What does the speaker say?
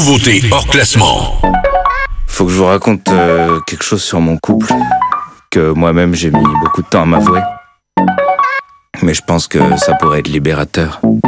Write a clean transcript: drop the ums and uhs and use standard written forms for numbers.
nouveautés hors classement. Faut que je vous raconte quelque chose sur mon couple que moi-même j'ai mis beaucoup de temps à m'avouer. Mais je pense que ça pourrait être libérateur.